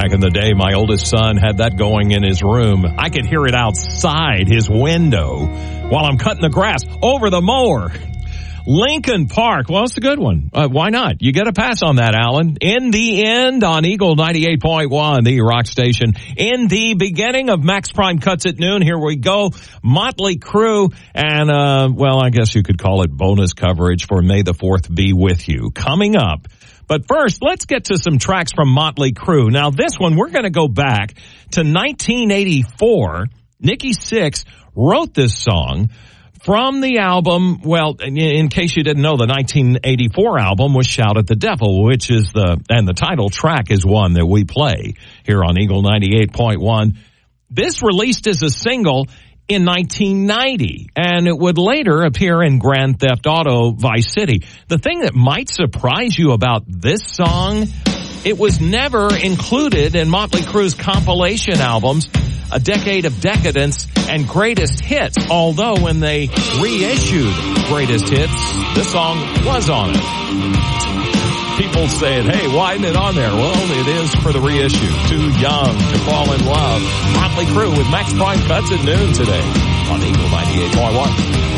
back in the day. My oldest son had that going in his room. I could hear it outside his window while I'm cutting the grass over the mower. Lincoln Park. Well, it's a good one. Why not? You get a pass on that, Alan. In the end on Eagle 98.1, the rock station. In the beginning of Max Prime Cuts at Noon, here we go. Motley Crue and, well, I guess you could call it bonus coverage for May the 4th be with you. Coming up. But first, let's get to some tracks from Motley Crue. Now, this one, we're going to go back to 1984. Nikki Sixx wrote this song from the album, well, in case you didn't know, the 1984 album was Shout at the Devil, which is and the title track is one that we play here on Eagle 98.1. This released as a single in 1990, and it would later appear in Grand Theft Auto Vice City. The thing that might surprise you about this song, it was never included in Motley Crue's compilation albums, A Decade of Decadence and Greatest Hits, although when they reissued Greatest Hits, this song was on it. People saying, hey, why isn't it on there? Well, it is for the reissue. Too Young to Fall in Love. Motley Crue with Max Prime Cuts at Noon today on Eagle 98.1.